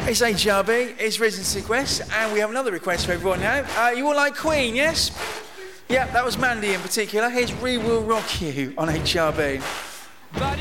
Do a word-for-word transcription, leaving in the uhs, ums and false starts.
It's H R B, it's Risen Sequest, and we have another request for everyone now. Uh, you all like Queen, yes? Yeah, that was Mandy in particular. Here's We Will Rock You on H R B.